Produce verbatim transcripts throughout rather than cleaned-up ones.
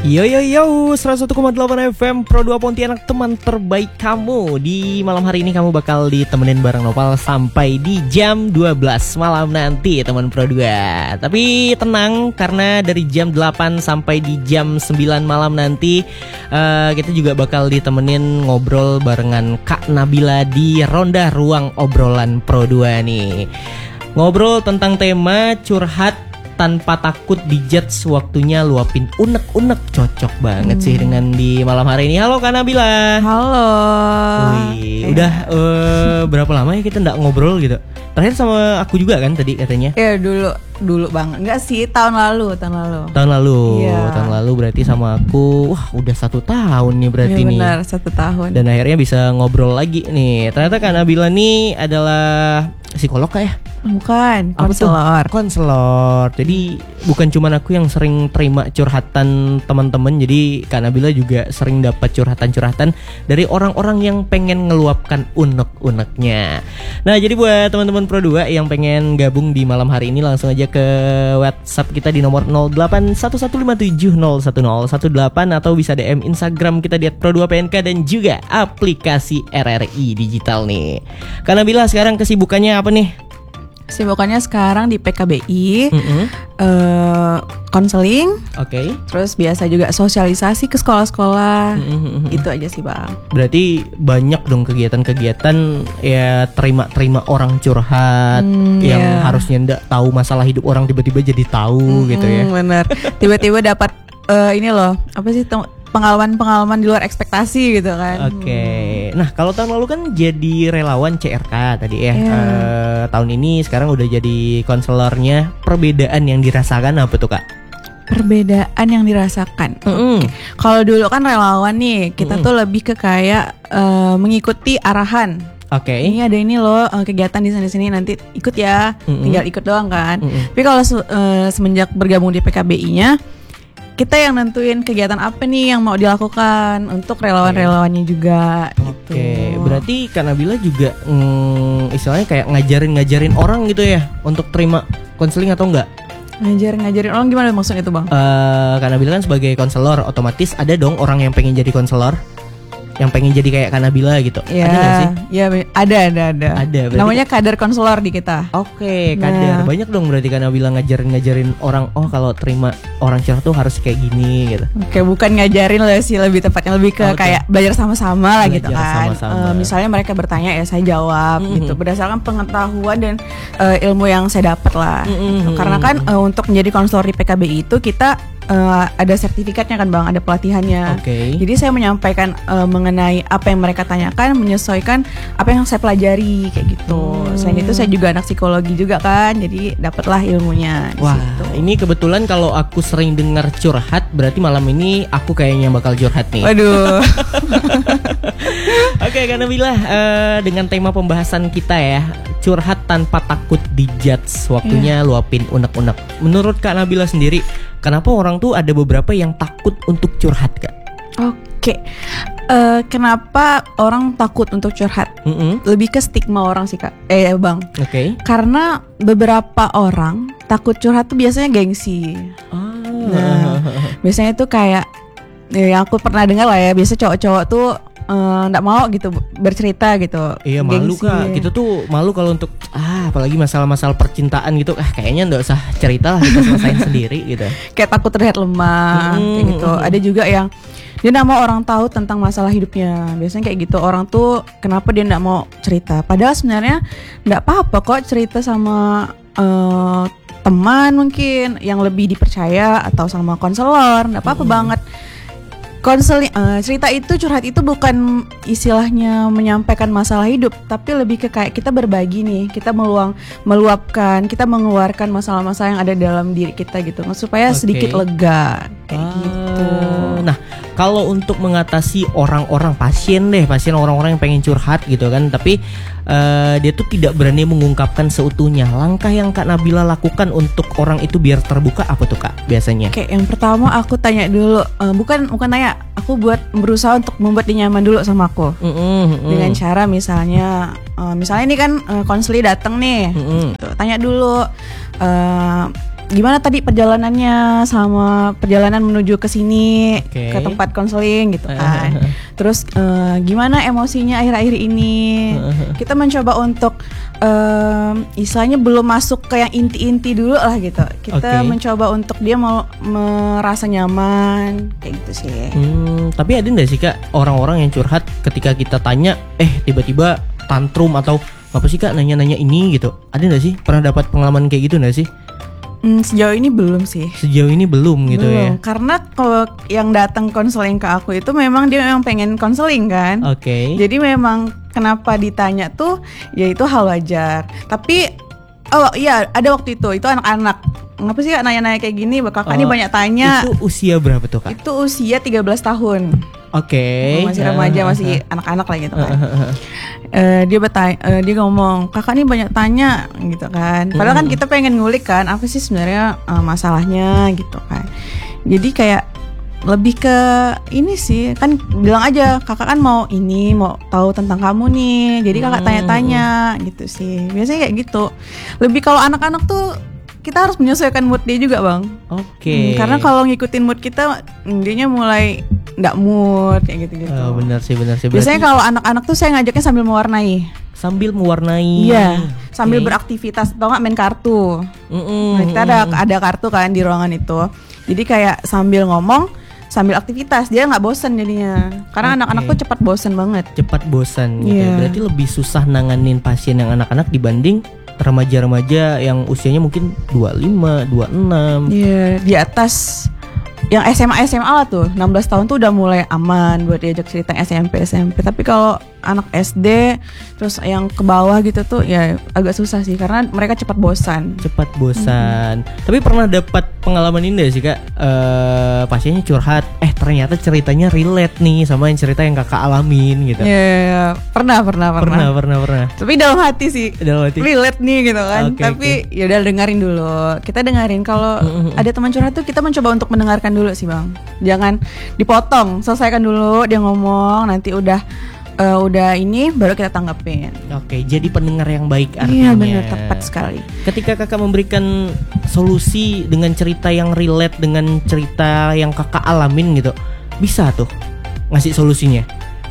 Yo yo yo, seratus satu koma delapan F M Pro dua Pontianak, teman terbaik kamu. Di malam hari ini kamu bakal ditemenin bareng Nopal sampai di jam dua belas malam nanti, teman Pro dua. Tapi tenang, karena dari jam delapan sampai di jam sembilan malam nanti uh, kita juga bakal ditemenin ngobrol barengan Kak Nabila di Ronda Ruang Obrolan Pro dua nih. Ngobrol tentang tema curhat tanpa takut dijudge, waktunya luapin unek-unek. Cocok banget hmm. sih dengan di malam hari ini. Halo Kak Nabila. Halo. Wih, eh. Udah uh, berapa lama ya kita gak ngobrol gitu? Terakhir sama aku juga kan tadi katanya? Iya dulu, dulu banget. Enggak sih, tahun lalu, tahun lalu. Tahun lalu, ya. tahun lalu berarti sama aku. Wah, udah satu tahun nih berarti ya, nih. Benar, satu tahun. Dan akhirnya bisa ngobrol lagi nih. Ternyata Kak Nabila nih adalah psikolog kah ya? Bukan, konselor. Konselor. Jadi bukan cuma aku yang sering terima curhatan teman-teman. Jadi Kak Nabila juga sering dapat curhatan-curhatan dari orang-orang yang pengen ngeluapkan unek-uneknya. Nah, jadi buat teman-teman Pro dua yang pengen gabung di malam hari ini, langsung aja ke WhatsApp kita di nomor nol delapan satu satu lima tujuh nol satu nol satu delapan, atau bisa D M Instagram kita di at pro dua P N K, dan juga aplikasi R R I Digital nih. Kak Nabila sekarang kesibukannya apa nih? Kesibukannya sekarang di P K B I, mm-hmm. uh, konseling, oke. Okay. Terus biasa juga sosialisasi ke sekolah-sekolah, mm-hmm. itu aja sih bang. Berarti banyak dong kegiatan-kegiatan ya, terima-terima orang curhat hmm, yang yeah. harusnya ndak tahu masalah hidup orang, tiba-tiba jadi tahu mm-hmm, gitu ya. Benar. Tiba-tiba dapat uh, ini loh, apa sih tem- pengalaman-pengalaman di luar ekspektasi gitu kan. Oke. Okay. Nah, kalau tahun lalu kan jadi relawan C R K tadi ya. Yeah. Uh, tahun ini sekarang udah jadi konselornya. Perbedaan yang dirasakan apa tuh Kak? Perbedaan yang dirasakan. Mm-hmm. Okay. Kalau dulu kan relawan nih, kita mm-hmm. tuh lebih ke kayak uh, mengikuti arahan. Oke. Okay. Ini ada ini loh uh, kegiatan di sini-sini, nanti ikut ya. Mm-hmm. Tinggal ikut doang kan. Mm-hmm. Tapi kalau uh, semenjak bergabung di P K B I-nya, kita yang nentuin kegiatan apa nih yang mau dilakukan untuk relawan-relawannya juga. Oke, okay. Gitu. Berarti Kak Nabila juga mm, istilahnya kayak ngajarin-ngajarin orang gitu ya untuk terima konseling atau enggak? Ngajarin-ngajarin orang gimana maksudnya itu bang? Uh, Kak Nabila kan sebagai konselor, otomatis ada dong orang yang pengen jadi konselor, yang pengen jadi kayak Kak Nabila gitu. Ya, ada gak sih? Ya, ada, ada, ada. Ada. Namanya kader konselor di kita. Oke, okay, kader. Nah. Banyak dong berarti Kak Nabila ngajarin-ngajarin orang. Oh, kalau terima orang curhat tuh harus kayak gini gitu. Oke, okay, bukan ngajarin lah sih, lebih tepatnya lebih ke okay. kayak belajar sama-sama lah gitu kan. Sama-sama. Uh, misalnya mereka bertanya ya saya jawab mm-hmm. gitu berdasarkan pengetahuan dan uh, ilmu yang saya dapat lah. Mm-hmm. Gitu. Karena kan uh, untuk menjadi konselor di P K B I itu kita Uh, ada sertifikatnya kan bang, ada pelatihannya. Okay. Jadi saya menyampaikan uh, mengenai apa yang mereka tanyakan, menyesuaikan apa yang saya pelajari kayak gitu. Hmm. Selain itu saya juga anak psikologi juga kan, jadi dapatlah ilmunya. Wah, situ. Ini kebetulan kalau aku sering dengar curhat, berarti malam ini aku kayaknya bakal curhat nih. Waduh. Oke, okay, Kak Nabila, uh, dengan tema pembahasan kita ya, curhat tanpa takut dijudge, waktunya yeah. luapin unek-unek. Menurut Kak Nabila sendiri, kenapa orang tuh ada beberapa yang takut untuk curhat Kak? Oke, okay. uh, kenapa orang takut untuk curhat? Mm-hmm. Lebih ke stigma orang sih Kak. Eh bang. Oke. Okay. Karena beberapa orang takut curhat tuh biasanya gengsi. Oh. Nah, biasanya tuh kayak ya, yang aku pernah dengar lah ya, biasa cowok-cowok tuh nggak uh, mau gitu bercerita gitu. Iya, malu Kak. Kita tuh malu kalau untuk ah apalagi masalah-masalah percintaan gitu. Ah kayaknya nggak usah cerita lah, kita selesain sendiri gitu. Kayak takut terlihat lemah hmm, kayak gitu. Hmm. Ada juga yang dia nggak mau orang tahu tentang masalah hidupnya. Biasanya kayak gitu. Orang tuh kenapa dia nggak mau cerita? Padahal sebenarnya nggak apa-apa kok cerita sama uh, teman mungkin yang lebih dipercaya atau sama konselor. Nggak apa-apa hmm. banget. Konseling, uh, cerita itu, curhat itu bukan istilahnya menyampaikan masalah hidup, tapi lebih ke kayak kita berbagi nih, kita meluang, meluapkan, kita mengeluarkan masalah-masalah yang ada dalam diri kita gitu, supaya okay. sedikit lega kayak ah, gitu. Nah, kalau untuk mengatasi orang-orang pasien deh, pasien orang-orang yang pengen curhat gitu kan, tapi uh, dia tuh tidak berani mengungkapkan seutuhnya. Langkah yang Kak Nabila lakukan untuk orang itu biar terbuka apa tuh Kak biasanya? Oke, yang pertama aku tanya dulu, uh, bukan bukan tanya, aku buat berusaha untuk membuat dia nyaman dulu sama aku. Mm-hmm. Dengan cara misalnya, uh, misalnya ini kan uh, konseling datang nih, mm-hmm. gitu. Tanya dulu. Uh, gimana tadi perjalanannya sama perjalanan menuju ke sini Oke. ke tempat konseling gitu kan. Terus uh, gimana emosinya akhir-akhir ini. Kita mencoba untuk um, istilahnya belum masuk ke yang inti-inti dulu lah gitu. Kita Oke. mencoba untuk dia mau merasa nyaman kayak gitu sih. Hmm, tapi ada nggak sih Kak orang-orang yang curhat ketika kita tanya, eh tiba-tiba tantrum atau apa sih Kak nanya-nanya ini gitu? Ada nggak sih pernah dapat pengalaman kayak gitu nggak sih? Hmm, sejauh ini belum sih. Sejauh ini belum gitu ya. Belum, karena kalau yang datang konseling ke aku itu memang dia memang pengen konseling kan. Oke. Jadi memang kenapa ditanya tuh ya itu hal wajar. Tapi oh iya ada waktu itu itu anak-anak. Ngapa sih Kak nanya-nanya kayak gini? Kakak ini Oh, banyak tanya. Itu usia berapa tuh Kak? Itu usia tiga belas tahun. Oke. Masih remaja, masih anak-anak lah gitu kan. Eh, dia bertanya, eh, dia ngomong, kakak ini banyak tanya gitu kan. Padahal kan kita pengen ngulik kan, apa sih sebenarnya eh, masalahnya gitu kan. Jadi kayak lebih ke ini sih, kan bilang aja kakak kan mau ini, mau tahu tentang kamu nih. Jadi kakak tanya-tanya gitu sih. Biasanya kayak gitu. Lebih kalau anak-anak tuh kita harus menyesuaikan mood dia juga bang. Oke. Hmm, karena kalau ngikutin mood kita, dianya mulai nggak mood kayak gitu-gitu. Oh, benar sih, benar sih. Biasanya Berarti kalau anak-anak tuh saya ngajaknya sambil mewarnai. sambil mewarnai. Iya, sambil Oke. beraktivitas atau nggak main kartu. Mm-mm. Nah, kita ada ada kartu kan di ruangan itu. Jadi kayak sambil ngomong, sambil aktivitas dia nggak bosan jadinya. Karena Oke. anak-anak tuh cepat bosan banget. Cepat bosan gitu. Iya. Berarti lebih susah nanganin pasien yang anak-anak dibanding remaja-remaja yang usianya mungkin dua puluh lima, dua puluh enam. Iya, di atas yang S M A S M A lah tuh enam belas tahun tuh udah mulai aman buat diajak cerita S M P S M P. Tapi kalau anak S D terus yang ke bawah gitu tuh ya agak susah sih karena mereka cepat bosan. Cepat bosan. Tapi pernah dapat pengalaman ini gak sih Kak? Eh, pasiennya curhat, eh ternyata ceritanya relate nih sama yang cerita yang Kakak alamin gitu. Iya, pernah, pernah, pernah, Pernah, pernah, pernah. Tapi dalam hati sih, Dalam hati. relate nih gitu kan. Oke, Tapi ya udah dengerin dulu. Kita dengerin kalau Mm-mm. ada teman curhat tuh kita mencoba untuk mendengarkan dulu sih bang. Jangan dipotong, selesaikan dulu dia ngomong. Nanti udah eh, udah ini baru kita tanggapin. Oke, jadi pendengar yang baik Iya artinya. benar, tepat sekali. Ketika Kakak memberikan solusi dengan cerita yang relate dengan cerita yang Kakak alamin gitu, bisa tuh ngasih solusinya.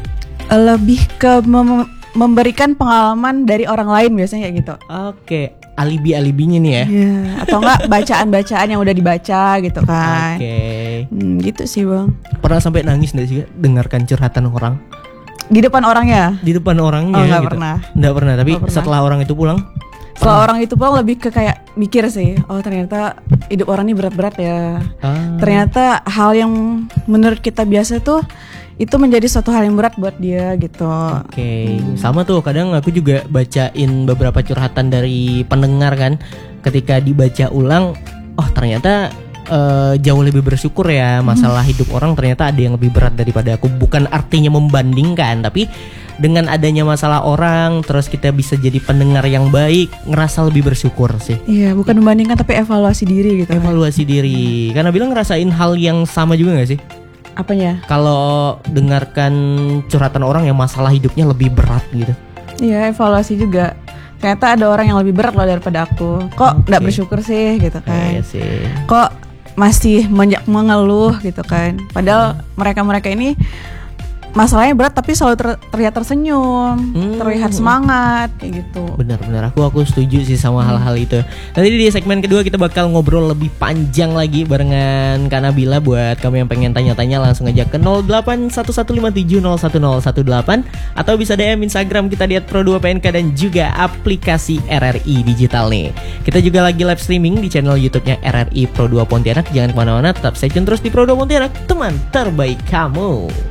Eh, Lebih ke mem- memberikan pengalaman dari orang lain biasanya kayak gitu. Oke, alibi-alibinya nih ya. Iya, atau enggak bacaan-bacaan yang udah dibaca gitu kan. Oke. Hmm, gitu sih bang. Pernah sampai nangis nggak sih Kak, dengarkan curhatan orang Di depan orangnya. di depan orangnya? Oh, nggak gitu? pernah. Nggak pernah. Tapi Nggak pernah. setelah orang itu pulang, Setelah orang itu pulang lebih ke kayak mikir sih. Oh ternyata hidup orang ini berat-berat ya. ah, Ternyata hal yang menurut kita biasa tuh itu menjadi suatu hal yang berat buat dia gitu. Oke, sama tuh kadang aku juga bacain beberapa curhatan dari pendengar kan. Ketika dibaca ulang, oh ternyata eh, jauh lebih bersyukur ya. Masalah hidup orang ternyata ada yang lebih berat daripada aku. Bukan artinya membandingkan, tapi dengan adanya masalah orang, terus kita bisa jadi pendengar yang baik, ngerasa lebih bersyukur sih. Iya, bukan membandingkan tapi evaluasi diri gitu. Evaluasi diri. Karena bilang ngerasain hal yang sama juga gak sih? Apanya? Kalau dengarkan curhatan orang yang masalah hidupnya lebih berat gitu. Iya, evaluasi juga. Ternyata ada orang yang lebih berat loh daripada aku. Kok nggak Oke. bersyukur sih gitu kan? Iya sih. Kok masih menja- mengeluh gitu kan? Padahal mereka-mereka ini masalahnya berat tapi selalu ter- terlihat tersenyum, Hmm. terlihat semangat kayak gitu. Benar-benar aku aku setuju sih sama hal-hal itu. Nanti di segmen kedua kita bakal ngobrol lebih panjang lagi barengan Kak Nabila. Buat kamu yang pengen tanya-tanya langsung aja ke nol delapan satu satu lima tujuh nol satu nol satu delapan atau bisa D M Instagram kita di et pro dua P N K dan juga aplikasi R R I Digital nih. Kita juga lagi live streaming di channel YouTube-nya R R I Pro dua Pontianak. Jangan kemana-mana, tetap stay tune terus di Pro dua Pontianak, teman terbaik kamu.